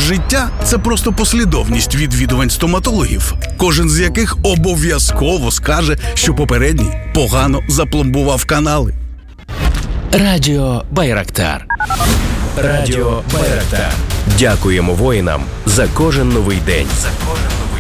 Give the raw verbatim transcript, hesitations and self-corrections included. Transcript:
життя – це просто послідовність відвідувань стоматологів, кожен з яких обов'язково скаже, що попередній погано запломбував канали. Радіо Байрактар. Радіо Байрактар. Дякуємо воїнам за кожен новий день. За кожен